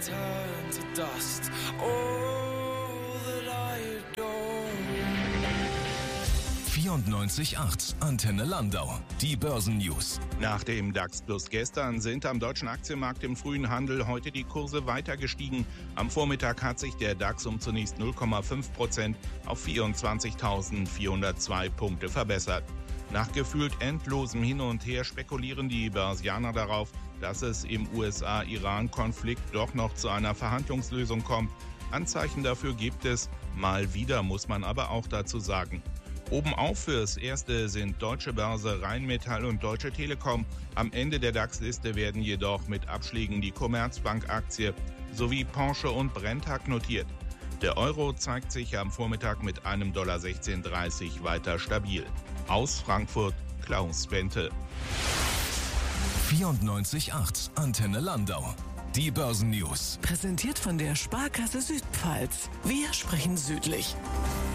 turn to dust. All that I adore. 94.8 Antenne Landau. Die Börsennews. Nach dem DAX Plus gestern sind am deutschen Aktienmarkt im frühen Handel heute die Kurse weiter gestiegen. Am Vormittag hat sich der DAX um zunächst 0,5% auf 24.402 Punkte verbessert. Nach gefühlt endlosem Hin und Her spekulieren die Börsianer darauf, dass es im USA-Iran-Konflikt doch noch zu einer Verhandlungslösung kommt. Anzeichen dafür gibt es, mal wieder muss man aber auch dazu sagen. Obenauf fürs Erste sind Deutsche Börse, Rheinmetall und Deutsche Telekom. Am Ende der DAX-Liste werden jedoch mit Abschlägen die Commerzbank-Aktie sowie Porsche und Brenntag notiert. Der Euro zeigt sich am Vormittag mit einem $16,30 weiter stabil. Aus Frankfurt, Klaus Bente. 94.8 Antenne Landau. Die Börsennews. Präsentiert von der Sparkasse Südpfalz. Wir sprechen südlich.